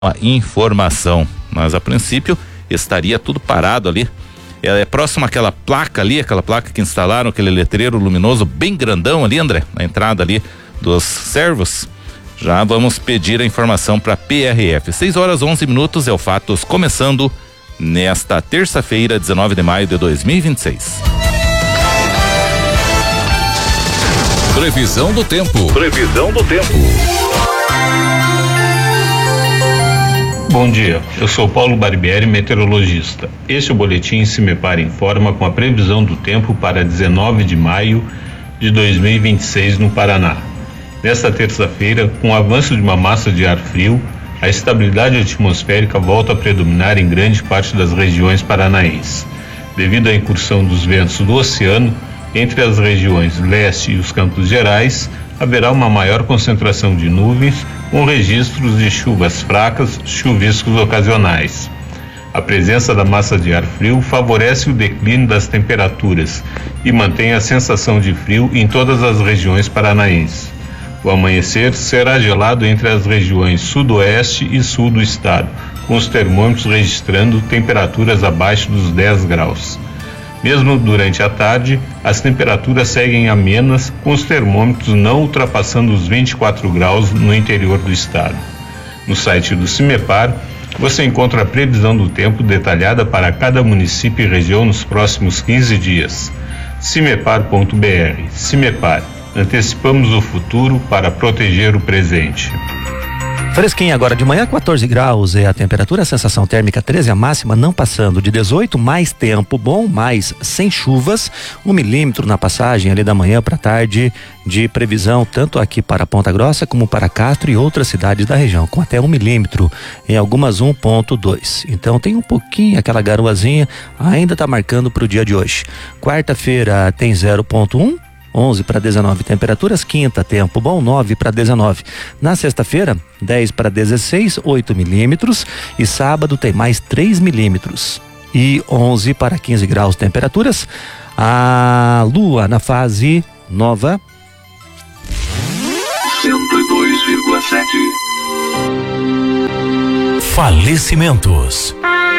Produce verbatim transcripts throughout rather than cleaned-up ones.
a informação, mas a princípio estaria tudo parado ali. É, é próximo àquela placa ali, aquela placa que instalaram, aquele letreiro luminoso bem grandão ali, André, na entrada ali dos servos. Já vamos pedir a informação para P R F. seis horas onze minutos é o Fatos, começando nesta terça-feira, dezenove de maio de dois mil e vinte e seis. Previsão do tempo. Previsão do tempo. Bom dia, eu sou Paulo Barbieri, meteorologista. Este é o boletim Cimepar Informa com a previsão do tempo para dezenove de maio de dois mil e vinte e seis no Paraná. Nesta terça-feira, com o avanço de uma massa de ar frio, a estabilidade atmosférica volta a predominar em grande parte das regiões paranaenses. Devido à incursão dos ventos do oceano, entre as regiões leste e os Campos Gerais, haverá uma maior concentração de nuvens, com registros de chuvas fracas, chuviscos ocasionais. A presença da massa de ar frio favorece o declínio das temperaturas e mantém a sensação de frio em todas as regiões paranaenses. O amanhecer será gelado entre as regiões sudoeste e sul do estado, com os termômetros registrando temperaturas abaixo dos dez graus. Mesmo durante a tarde, as temperaturas seguem amenas, com os termômetros não ultrapassando os vinte e quatro graus no interior do estado. No site do Cimepar, você encontra a previsão do tempo detalhada para cada município e região nos próximos quinze dias. cimepar ponto b r. Cimepar. Antecipamos o futuro para proteger o presente. Fresquinho agora de manhã, quatorze graus é a temperatura, a sensação térmica treze, a máxima não passando de dezoito, mais tempo bom, mais sem chuvas, um milímetro na passagem ali da manhã para tarde de previsão, tanto aqui para Ponta Grossa como para Castro e outras cidades da região, com até um milímetro, em algumas um ponto dois. Então tem um pouquinho, aquela garoazinha ainda está marcando para o dia de hoje. Quarta-feira tem zero ponto um. onze para dezenove temperaturas, quinta tempo bom, nove para dezenove. Na sexta-feira, dez para dezesseis, oito milímetros, e sábado tem mais três milímetros e onze para quinze graus temperaturas. A lua na fase nova. cento e dois vírgula sete. Falecimentos.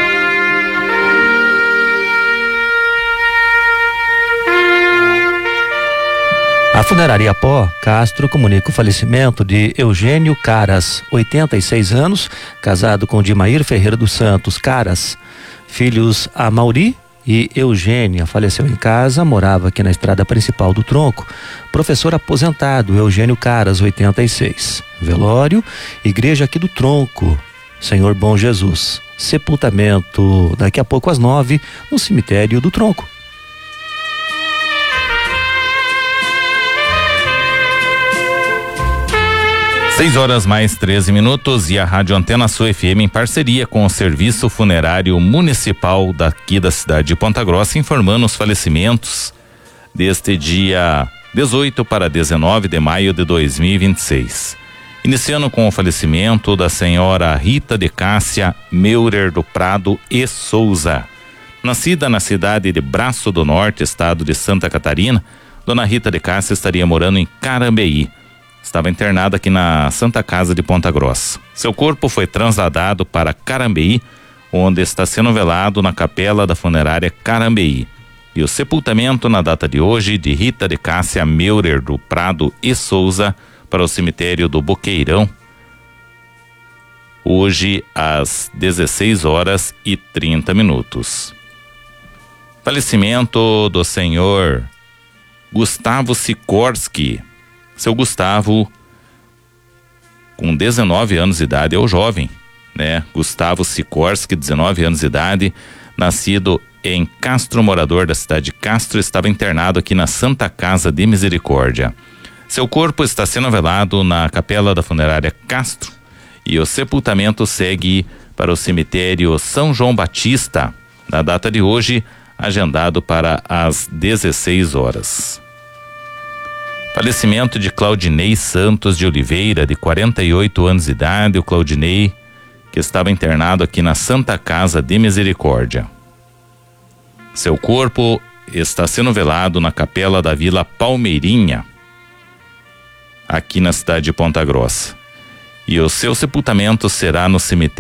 A Funerária Pó Castro comunica o falecimento de Eugênio Caras, oitenta e seis anos, casado com Dimair Ferreira dos Santos Caras. Filhos Amauri e Eugênia, faleceu em casa, morava aqui na estrada principal do Tronco. Professor aposentado, Eugênio Caras, oitenta e seis. Velório, igreja aqui do Tronco, Senhor Bom Jesus. Sepultamento daqui a pouco às nove, no cemitério do Tronco. seis horas mais treze minutos e a Rádio Antena Sul F M, em parceria com o Serviço Funerário Municipal daqui da cidade de Ponta Grossa, informando os falecimentos deste dia dezoito para dezenove de maio de dois mil e vinte e seis. Iniciando com o falecimento da senhora Rita de Cássia Meurer do Prado e Souza. Nascida na cidade de Braço do Norte, estado de Santa Catarina, dona Rita de Cássia estaria morando em Carambeí. Estava internada aqui na Santa Casa de Ponta Grossa. Seu corpo foi trasladado para Carambeí, onde está sendo velado na capela da funerária Carambeí. E o sepultamento na data de hoje de Rita de Cássia Meurer do Prado e Souza para o cemitério do Boqueirão, hoje às dezesseis horas e trinta minutos. Falecimento do senhor Gustavo Sikorski. Seu Gustavo, com dezenove anos de idade, é o jovem, né? Gustavo Sikorski, dezenove anos de idade, nascido em Castro, morador da cidade de Castro, estava internado aqui na Santa Casa de Misericórdia. Seu corpo está sendo velado na capela da funerária Castro e o sepultamento segue para o cemitério São João Batista, na data de hoje, agendado para as dezesseis horas. Falecimento de Claudinei Santos de Oliveira, de quarenta e oito anos de idade. O Claudinei, que estava internado aqui na Santa Casa de Misericórdia. Seu corpo está sendo velado na capela da Vila Palmeirinha, aqui na cidade de Ponta Grossa. e o seu sepultamento será no cemitério